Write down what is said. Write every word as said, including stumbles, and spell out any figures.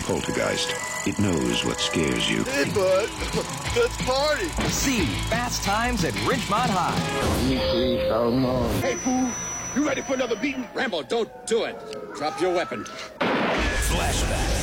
poltergeist. It knows what scares you. Hey, bud. Let's party. See Fast Times at Ridgemont High. Hey, fool. You ready for another beating? Rambo, don't do it. Drop your weapon. Flashback.